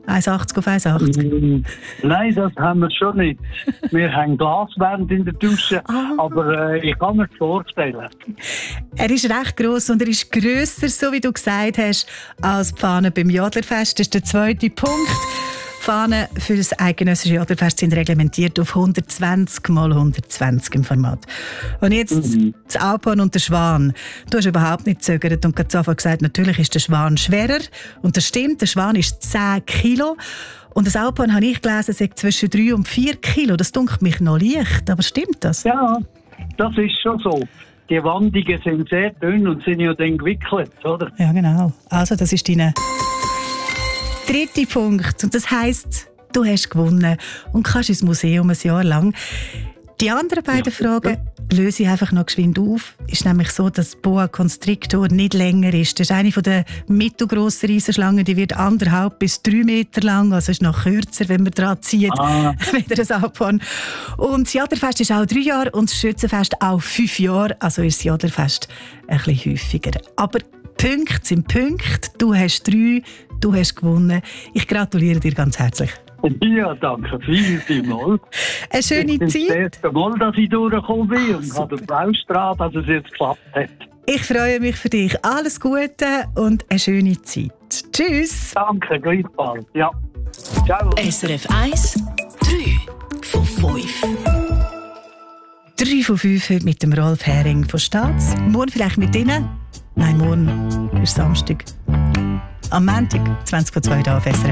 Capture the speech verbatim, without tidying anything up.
eins achtzig auf eins achtzig? Mm, nein, das haben wir schon nicht. Wir haben Glaswand in der Dusche, ah. aber äh, ich kann mir das vorstellen. Er ist recht gross und er ist grösser, so wie du gesagt hast, als die Fahne beim Jodlerfest. Das ist der zweite Punkt. Fahnen für das eidgenössische Jodlerfest sind reglementiert auf hundertzwanzig mal hundertzwanzig im Format. Und jetzt mhm. das Alphorn und der Schwan. Du hast überhaupt nicht gezögert und ganz einfach gesagt, natürlich ist der Schwan schwerer. Und das stimmt, der Schwan ist zehn Kilo. Und das Alphorn, habe ich gelesen, sagt zwischen drei und vier Kilo. Das dunkelt mich noch leicht, aber stimmt das? Ja, das ist schon so. Die Wandungen sind sehr dünn und sind ja dann gewickelt, oder? Ja, genau. Also, das ist deine dritte Punkt. Und das heisst, du hast gewonnen und kannst ins Museum ein Jahr lang. Die anderen beiden ja. Fragen löse ich einfach noch geschwind auf. Es ist nämlich so, dass Boa Constrictor nicht länger ist. Das ist eine der mittelgrossen Riesenschlangen, die wird anderthalb bis drei Meter lang. Also ist noch kürzer, wenn man dran zieht, ah. wieder ein Alphorn. Und das Jodlerfest ist auch drei Jahre und das Schützenfest auch fünf Jahre. Also ist das Jodlerfest ein bisschen häufiger. Aber Punkte sind Punkte. Du hast drei, du hast gewonnen. Ich gratuliere dir ganz herzlich. Ja, danke vielmals. Eine schöne das Zeit. Das erste Mal, dass ich durchgekommen bin und habe den Baustrahl, dass es jetzt geklappt hat. Ich freue mich für dich. Alles Gute und eine schöne Zeit. Tschüss. Danke, gleichfalls. Ja. Ciao. S R F eins, drei von fünf. drei von fünf heute mit dem Rolf Hering von Staats. Morgen vielleicht mit Ihnen. Nein, morgen ist Samstag. Am Montag, zwanzig vor zwei, hier auf S R F.